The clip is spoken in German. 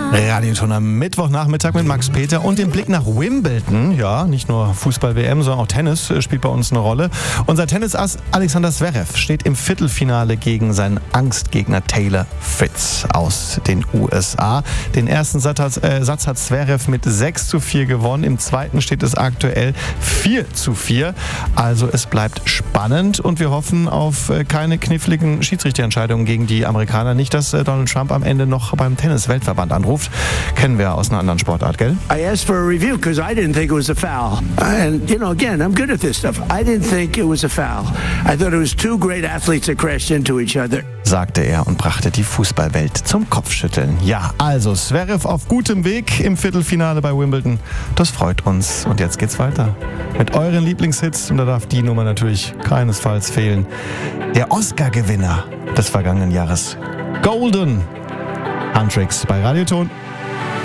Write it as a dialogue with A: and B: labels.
A: Radioton am Mittwochnachmittag mit Max Peter und dem Blick nach Wimbledon. Ja, nicht nur Fußball-WM, sondern auch Tennis spielt bei uns eine Rolle. Unser Tennisass Alexander Zverev steht im Viertelfinale gegen seinen Angstgegner Taylor Fritz aus den USA. Den ersten Satz hat Zverev mit 6:4 gewonnen. Im zweiten steht es aktuell 4:4. Also es bleibt spannend und wir hoffen auf keine kniffligen Schiedsrichterentscheidungen gegen die Amerikaner. Nicht, dass Donald Trump am Ende noch beim Tennis-Weltverband anruft. Kennen wir aus einer anderen Sportart, gell?
B: I asked for a review because I didn't think it was a foul. And, again, I'm good at this stuff. I didn't think it was a foul. I thought it was two great athletes that crashed into each other.
A: Sagte er und brachte die Fußballwelt zum Kopfschütteln. Ja, also Zverev auf gutem Weg im Viertelfinale bei Wimbledon. Das freut uns. Und jetzt geht's weiter mit euren Lieblingshits. Und da darf die Nummer natürlich keinesfalls fehlen. Der Oscar-Gewinner des vergangenen Jahres, Golden. Huntrix bei Radioton.